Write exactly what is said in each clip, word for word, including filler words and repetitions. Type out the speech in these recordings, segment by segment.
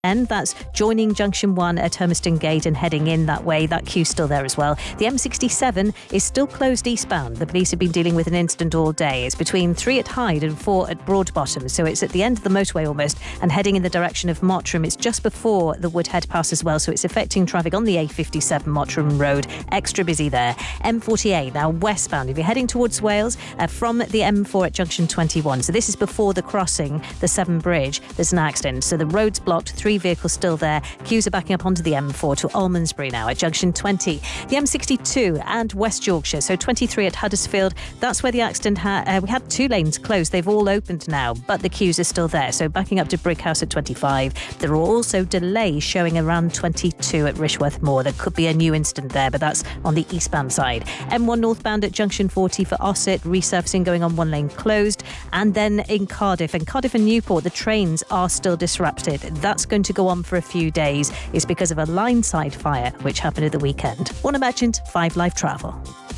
And that's joining Junction one at Hermiston Gate and heading in that way. That queue's still there as well. The M sixty-seven is still closed eastbound. The police have been dealing with an incident all day. It's between three at Hyde and four at Broadbottom. So it's at the end of the motorway almost and heading in the direction of Mottram. It's just before the Woodhead Pass as well. So it's affecting traffic on the A fifty-seven Mottram Road. Extra busy there. M forty-eight now westbound. If you're heading towards Wales uh, from the M four at Junction twenty-one. So this is before the crossing, the Severn Bridge. There's an accident. So the road's blocked. Three vehicles still there. Queues are backing up onto the M four to Almondsbury now at Junction twenty. The M sixty-two and West Yorkshire, so twenty-three at Huddersfield. That's where the accident had. Uh, we had two lanes closed. They've all opened now, but the queues are still there. So backing up to Brickhouse at twenty-five. There are also delays showing around twenty-two at Rishworth Moor. There could be a new incident there, but that's on the eastbound side. M one northbound at Junction forty for Ossett. Resurfacing going on, one lane closed. And then in Cardiff, and Cardiff and Newport, the trains are still disrupted. That's going to go on for a few days. It's because of a line-side fire which happened at the weekend. Warner Merchant, five Live Travel.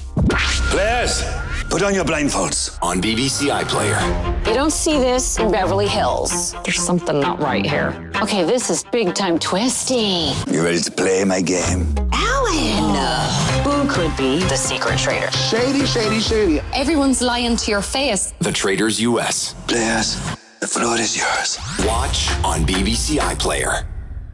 Players, put on your blindfolds on B B C iPlayer. You don't see this in Beverly Hills. There's something not right here. Okay, this is big time twisty. You ready to play my game? Alan! Who could be the secret traitor? Shady, shady, shady. Everyone's lying to your face. The Traitors U S. Players, the floor is yours. Watch on B B C iPlayer.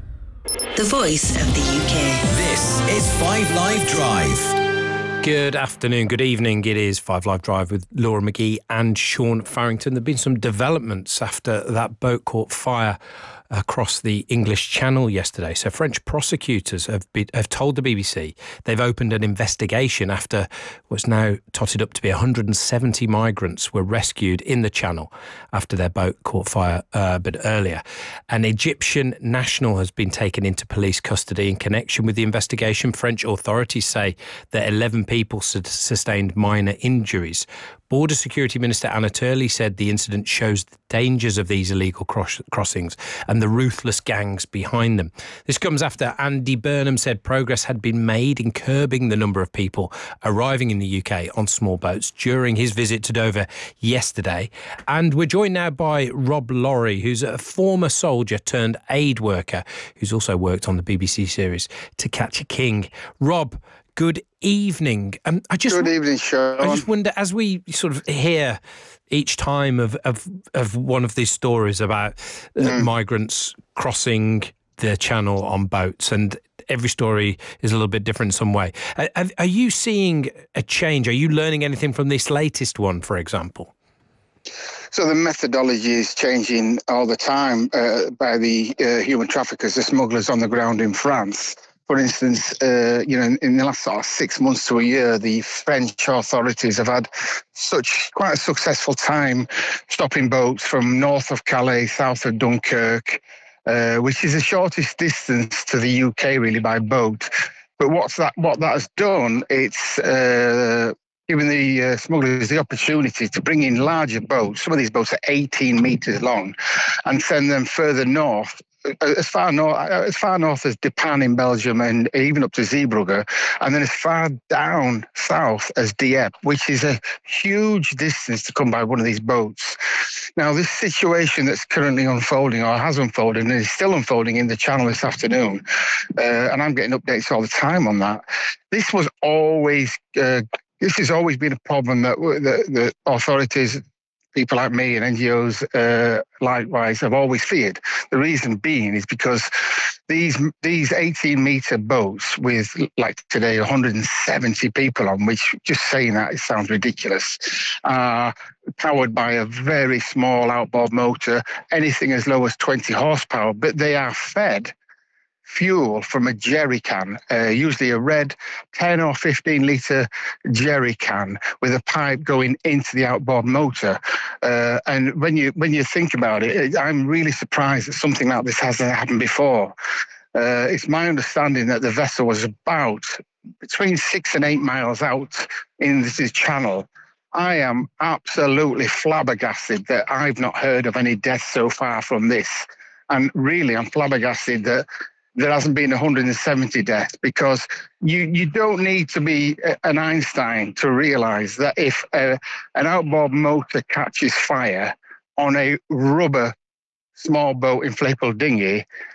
The voice of the U K. This is Five Live Drive. Good afternoon, good evening. It is Five Live Drive with Laura McGee and Sean Farrington. There have been some developments after that boat caught fire across the English Channel yesterday. So French prosecutors have been, have told the B B C they've opened an investigation after what's now totted up to be one hundred seventy migrants were rescued in the Channel after their boat caught fire uh, a bit earlier. An Egyptian national has been taken into police custody in connection with the investigation. French authorities say that eleven people su- sustained minor injuries. Border Security Minister Anatoly said the incident shows the dangers of these illegal cross- crossings and the ruthless gangs behind them. This comes after Andy Burnham said progress had been made in curbing the number of people arriving in the U K on small boats during his visit to Dover yesterday. And we're joined now by Rob Laurie, who's a former soldier turned aid worker, who's also worked on the B B C series To Catch a King. Rob, good evening. Um, I just, Good evening, Sean. I just wonder, as we sort of hear each time of of, of one of these stories about uh, mm. migrants crossing the Channel on boats, and every story is a little bit different in some way. Are, are you seeing a change? Are you learning anything from this latest one, for example? So the methodology is changing all the time uh, by the uh, human traffickers, the smugglers on the ground in France. For instance, uh, you know, in, in the last sort of six months to a year, the French authorities have had such quite a successful time stopping boats from north of Calais, south of Dunkirk, uh, which is the shortest distance to the U K really by boat. But what's that? What that has done? It's uh, given the uh, smugglers the opportunity to bring in larger boats. Some of these boats are eighteen metres long, and send them further north. As far north, as far north as Dieppe in Belgium, and even up to Zeebrugge, and then as far down south as Dieppe, which is a huge distance to come by one of these boats. Now, this situation that's currently unfolding, or has unfolded, and is still unfolding in the Channel this afternoon, uh, and I'm getting updates all the time on that. This was always, uh, this has always been a problem that the, the authorities, people like me and N G Os uh, likewise, have always feared. The reason being is because these these eighteen-metre boats with, like today, one hundred seventy people on, which just saying that, it sounds ridiculous, are powered by a very small outboard motor, anything as low as twenty horsepower, but they are fed fuel from a jerry can, uh, usually a red ten or fifteen litre jerry can with a pipe going into the outboard motor. Uh, and when you when you think about it, I'm really surprised that something like this hasn't happened before. Uh, it's my understanding that the vessel was about between six and eight miles out in the Channel. I am absolutely flabbergasted that I've not heard of any deaths so far from this. And really, I'm flabbergasted that there hasn't been one hundred seventy deaths, because you, you don't need to be an Einstein to realise that if a, an outboard motor catches fire on a rubber small boat inflatable dinghy,